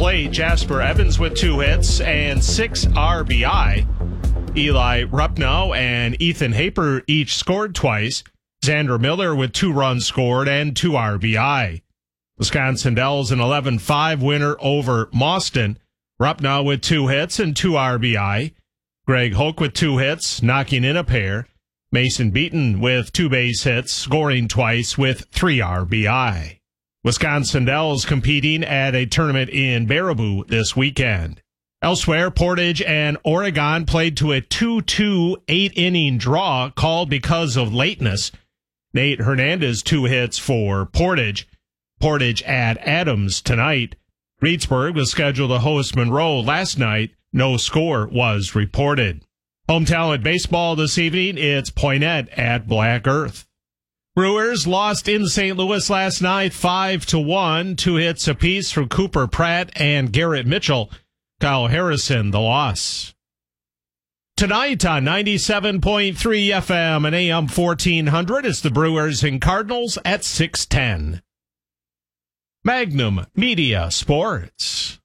plate, Jasper Evans with 2 hits and 6 RBI. Eli Rupno and Ethan Haper each scored twice. Xander Miller with 2 runs scored and 2 RBI. Wisconsin Dells an 11-5 winner over Mauston. Rupno with 2 hits and 2 RBI. Greg Hoke with 2 hits, knocking in a pair. Mason Beaton with 2 base hits, scoring twice with 3 RBI. Wisconsin Dells competing at a tournament in Baraboo this weekend. Elsewhere, Portage and Oregon played to a 2-2 8-inning draw called because of lateness. Nate Hernandez 2 hits for Portage. Portage at Adams tonight. Reedsburg was scheduled to host Monroe last night. No score was reported. Home talent baseball this evening, it's Poinet at Black Earth. Brewers lost in St. Louis last night 5-1. 2 hits apiece from Cooper Pratt and Garrett Mitchell. Kyle Harrison, the loss. Tonight on 97.3 FM and AM 1400, it's the Brewers and Cardinals at 6:10. Magnum Media Sports.